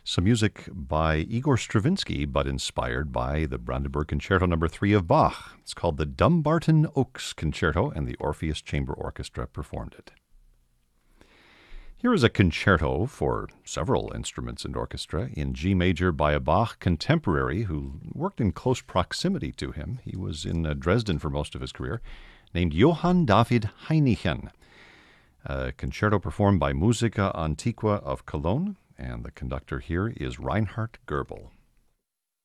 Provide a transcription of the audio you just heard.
Some music by Igor Stravinsky, but inspired by the Brandenburg Concerto No. 3 of Bach. It's called the Dumbarton Oaks Concerto, and the Orpheus Chamber Orchestra performed it. Here is a concerto for several instruments and orchestra in G major by a Bach contemporary who worked in close proximity to him. He was in Dresden for most of his career, named Johann David Heinichen. A concerto performed by Musica Antiqua of Cologne, and the conductor here is Reinhard Goebel.